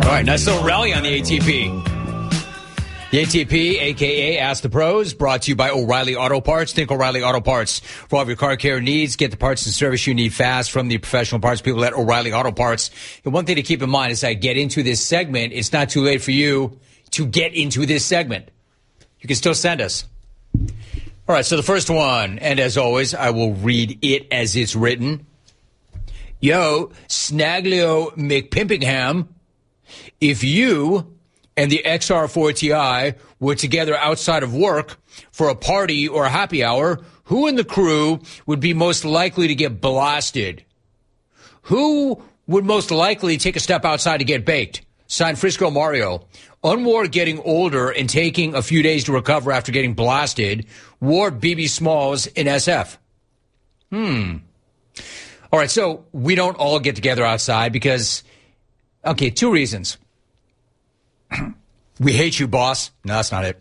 All right, nice little rally on the ATP. The ATP, a.k.a. Ask the Pros, brought to you by O'Reilly Auto Parts. Think O'Reilly Auto Parts for all of your car care needs. Get the parts and service you need fast from the professional parts people at O'Reilly Auto Parts. And one thing to keep in mind as I get into this segment, it's not too late for you to get into this segment. You can still send us. All right, so the first one, and as always, I will read it as it's written. Yo, Snaglio McPimpingham, if you and the XR4 Ti were together outside of work for a party or a happy hour, who in the crew would be most likely to get blasted? Who would most likely take a step outside to get baked? Signed, Frisco Mario. Unwar getting older and taking a few days to recover after getting blasted. War BB Smalls in SF. All right, so we don't all get together outside because, okay, two reasons. We hate you, boss. No, that's not it.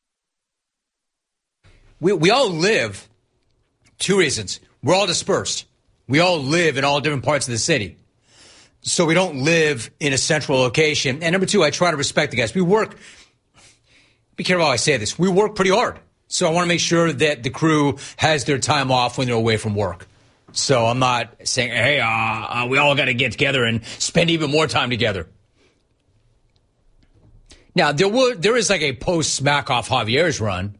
We all live, two reasons. We're all dispersed. We all live in all different parts of the city. So we don't live in a central location. And number two, I try to respect the guys. We work, be careful how I say this, we work pretty hard. So I want to make sure that the crew has their time off when they're away from work. So I'm not saying, hey, we all got to get together and spend even more time together. Now, there is like a post-smack off Javier's run.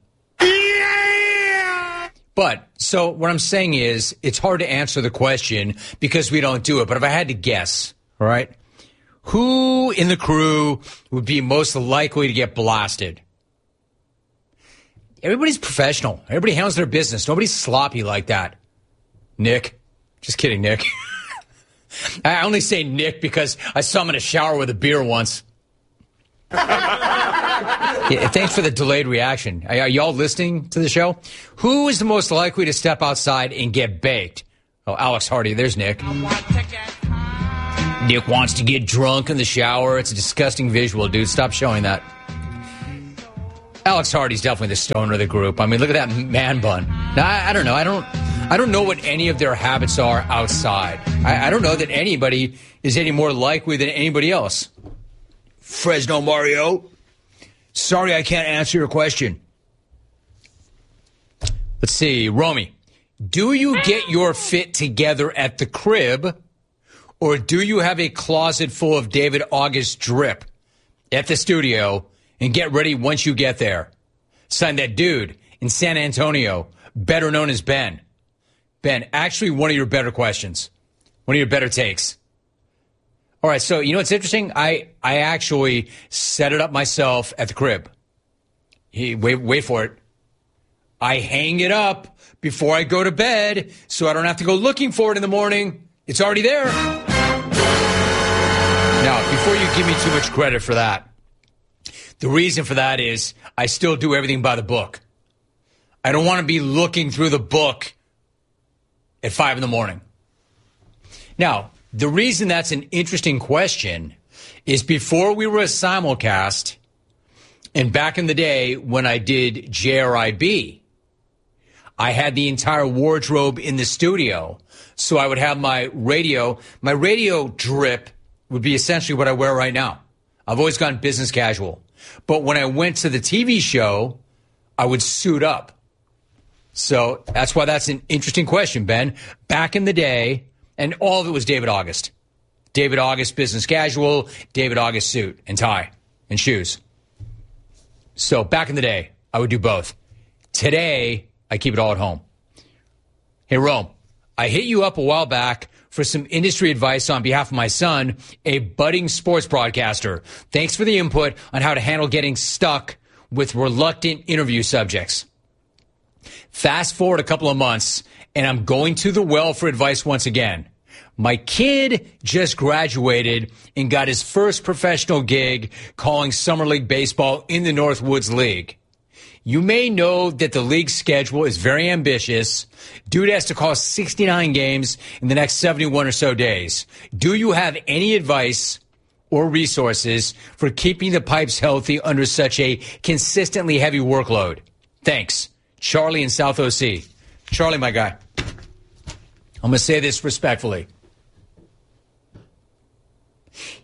Yeah! But, so what I'm saying is, it's hard to answer the question because we don't do it. But if I had to guess, all right, who in the crew would be most likely to get blasted? Everybody's professional. Everybody handles their business. Nobody's sloppy like that. Nick. Just kidding, Nick. I only say Nick because I saw him in a shower with a beer once. Yeah, thanks for the delayed reaction. Are y'all listening to the show? Who is the most likely to step outside and get baked? Oh, Alex Hardy. There's Nick. Nick wants to get drunk in the shower. It's a disgusting visual, dude. Stop showing that. Alex Hardy's definitely the stoner of the group. I mean, look at that man bun. Now, I don't know. I don't know what any of their habits are outside. I don't know that anybody is any more likely than anybody else. Fresno Mario, sorry I can't answer your question. Let's see, Romy, do you get your fit together at the crib, or do you have a closet full of David August drip at the studio and get ready once you get there? Sign that dude in San Antonio, better known as Ben. Ben, actually one of your better questions, one of your better takes. All right, so you know what's interesting? I actually set it up myself at the crib. Wait for it. I hang it up before I go to bed so I don't have to go looking for it in the morning. It's already there. Now, before you give me too much credit for that, the reason for that is I still do everything by the book. I don't want to be looking through the book at 5 in the morning. Now, the reason that's an interesting question is before we were a simulcast, and back in the day when I did JRIB, I had the entire wardrobe in the studio. So I would have my radio drip would be essentially what I wear right now. I've always gone business casual. But when I went to the TV show, I would suit up. So that's why that's an interesting question, Ben. Back in the day, and all of it was David August. David August business casual, David August suit and tie and shoes. So back in the day, I would do both. Today, I keep it all at home. Hey, Rome, I hit you up a while back for some industry advice on behalf of my son, a budding sports broadcaster. Thanks for the input on how to handle getting stuck with reluctant interview subjects. Fast forward a couple of months, and I'm going to the well for advice once again. My kid just graduated and got his first professional gig calling Summer League Baseball in the Northwoods League. You may know that the league schedule is very ambitious. Dude has to call 69 games in the next 71 or so days. Do you have any advice or resources for keeping the pipes healthy under such a consistently heavy workload? Thanks. Charlie in South OC. Charlie, my guy, I'm going to say this respectfully.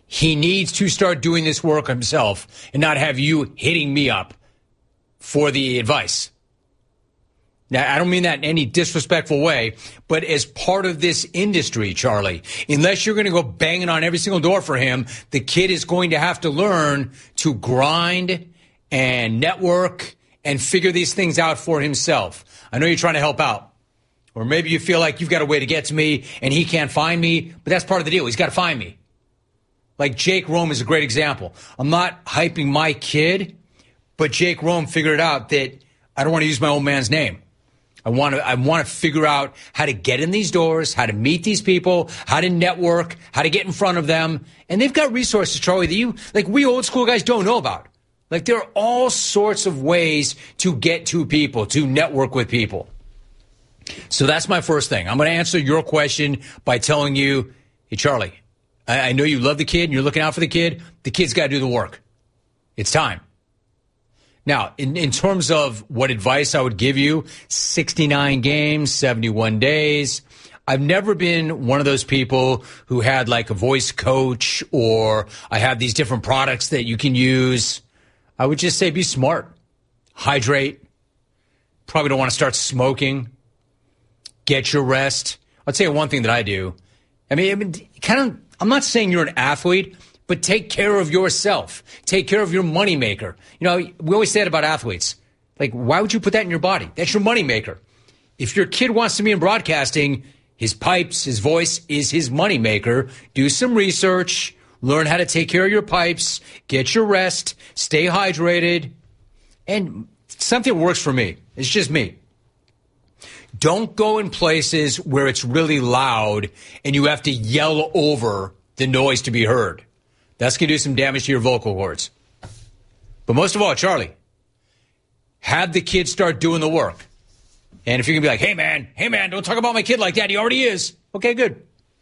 He needs to start doing this work himself and not have you hitting me up for the advice. Now, I don't mean that in any disrespectful way, but as part of this industry, Charlie, unless you're going to go banging on every single door for him, the kid is going to have to learn to grind and network and figure these things out for himself. I know you're trying to help out. Or maybe you feel like you've got a way to get to me and he can't find me, but that's part of the deal. He's got to find me. Like Jake Rome is a great example. I'm not hyping my kid, but Jake Rome figured out that I don't want to use my old man's name. I want to figure out how to get in these doors, how to meet these people, how to network, how to get in front of them. And they've got resources, Charlie, that we old school guys don't know about. Like there are all sorts of ways to get to people, to network with people. So that's my first thing. I'm going to answer your question by telling you, hey, Charlie, I know you love the kid and you're looking out for the kid. The kid's got to do the work. It's time. Now, in terms of what advice I would give you, 69 games, 71 days. I've never been one of those people who had like a voice coach or I have these different products that you can use. I would just say be smart, hydrate, probably don't want to start smoking, get your rest. I'll tell you one thing that I do. I'm not saying you're an athlete, but take care of yourself. Take care of your moneymaker. You know, we always say it about athletes. Like, why would you put that in your body? That's your moneymaker. If your kid wants to be in broadcasting, his pipes, his voice is his moneymaker. Do some research. Learn how to take care of your pipes. Get your rest. Stay hydrated. And something works for me. It's just me. Don't go in places where it's really loud and you have to yell over the noise to be heard. That's going to do some damage to your vocal cords. But most of all, Charlie, have the kid start doing the work. And if you can be like, hey, man, don't talk about my kid like that. He already is. Okay, good.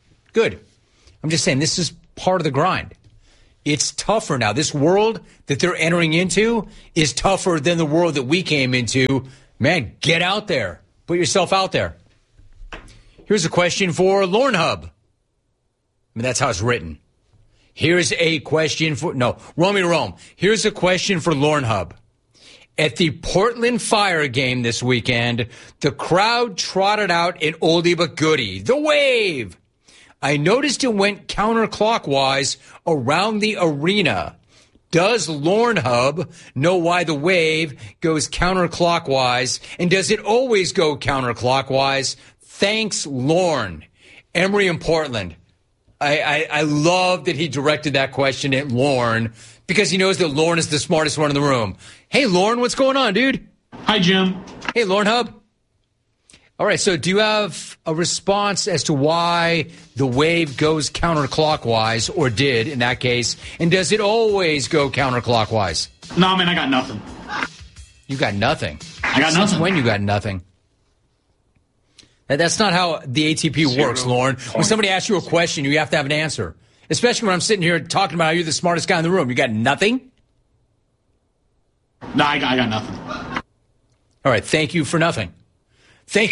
I'm just saying this is part of the grind. It's tougher now. This world that they're entering into is tougher than the world that we came into. Man, get out there. Put yourself out there. Here's a question for Lorne Hub. That's how it's written. Here's a question for, Romy Rome. Here's a question for Lorne Hub. At the Portland Fire game this weekend, the crowd trotted out an oldie but goodie, The Wave. I noticed it went counterclockwise around the arena. Does Lorne Hub know why The Wave goes counterclockwise? And does it always go counterclockwise? Thanks, Lorne. Emery in Portland. I love that he directed that question at Lorne because he knows that Lorne is the smartest one in the room. Hey, Lorne, what's going on, dude? Hi, Jim. Hey, Lorne Hub. All right, so do you have a response as to why The Wave goes counterclockwise, or did in that case, and does it always go counterclockwise? No, man, I got nothing. You got nothing? I got nothing. Since when you got nothing? That's not how the ATP works, Lorne. When somebody asks you a question, you have to have an answer. Especially when I'm sitting here talking about how you're the smartest guy in the room. You got nothing? No, I got nothing. All right, thank you for nothing.